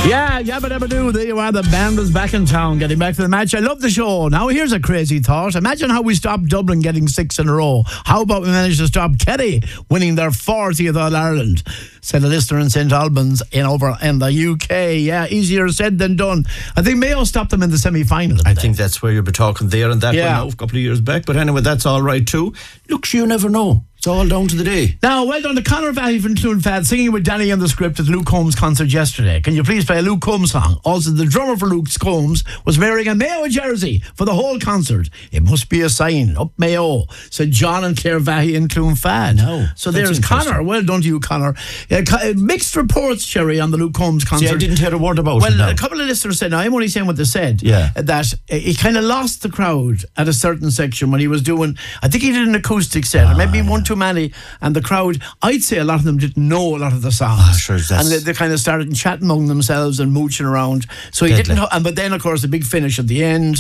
Yeah, yabba dabba doo. There you are. The band is back in town, getting back to the match. I love the show. Now, here's a crazy thought. Imagine how we stopped Dublin getting 6 in a row. How about we managed to stop Kerry winning their 40th All Ireland? Said a listener in St Albans over in the UK. Yeah, easier said than done. I think Mayo stopped them in the semi-final. I think that's where you'll be talking there and that one now, a couple of years back. But anyway, that's all right too. Look, you never know. It's all down to the day. Now, well done to Conor Valley from Clonfad singing with Danny on the script at Luke Combs' concert yesterday. Can you please play a Luke Combs song? Also, the drummer for Luke Combs was wearing a Mayo jersey for the whole concert. It must be a sign. Up Mayo, said John and Claire Vahey in Clonfad. No, so there's Conor. Well done to you, Conor. Mixed reports, Cherry, on the Luke Combs concert. See, I didn't hear a word about it. Well, a couple of listeners said, now I'm only saying what they said, that he kind of lost the crowd at a certain section when he was doing, I think he did an acoustic set, or maybe one too many. And the crowd, I'd say a lot of them didn't know a lot of the songs. Sure, and they kind of started chatting among themselves and mooching around. So he didn't know. But then, of course, the big finish at the end.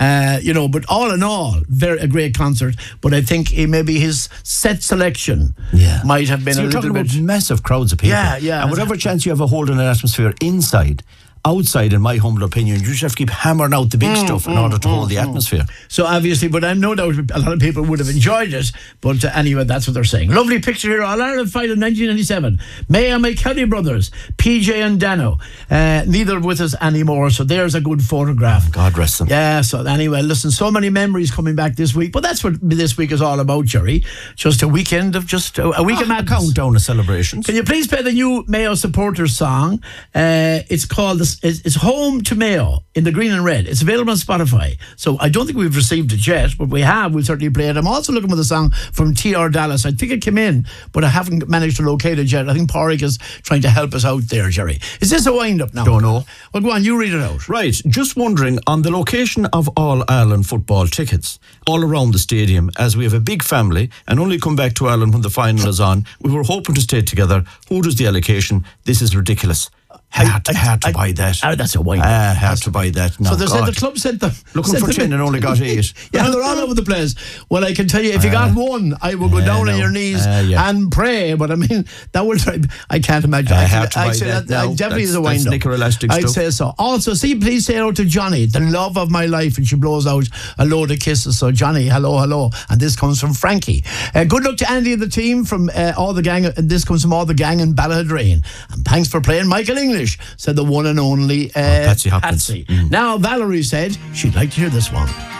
But all in all, a great concert. But I think maybe his set selection might have been a little bit. You're talking about massive crowds of people. Yeah. And whatever chance you have of holding an atmosphere inside, outside, in my humble opinion, you just have to keep hammering out the big stuff in order to hold the atmosphere. So obviously, but I'm no doubt a lot of people would have enjoyed it. But anyway, that's what they're saying. Lovely picture here. All Ireland final 1997. Mayo and my Kelly brothers, PJ and Dano, neither with us anymore. So there's a good photograph. God rest them. Yeah. So anyway, listen, so many memories coming back this week. But that's what this week is all about, Jerry. Just a weekend of a week of madness. Countdown of celebrations. Can you please play the new Mayo supporters song? It's called It's Home to Mayo in the green and red. It's available on Spotify. So I don't think we've received it yet, but we have. We'll certainly play it. I'm also looking for the song from TR Dallas. I think it came in, but I haven't managed to locate it yet. I think Porrick is trying to help us out there, Jerry. Is this a wind-up now? Don't know. Well, go on, you read it out. Right. Just wondering, on the location of All Ireland football tickets, all around the stadium, as we have a big family and only come back to Ireland when the final is on, we were hoping to stay together. Who does the allocation? This is ridiculous. Hard to buy that. That's a wine. Hard to buy that. No, so they said the club sent them. Looking for 10 and only got 8. Yeah, they're all over the place. Well, I can tell you, if you got one, I will go down on your knees and pray. But I mean, that would. I can't imagine. I'd say that definitely is a wind up. I'd say so. Also, please say hello to Johnny, the love of my life, and she blows out a load of kisses. So Johnny, hello, and this comes from Frankie. Good luck to Andy and the team from all the gang. And this comes from all the gang in Ballaghadrain. And thanks for playing Michael English, said the one and only Patsy Hopkins. Patsy. Now Valerie said she'd like to hear this one.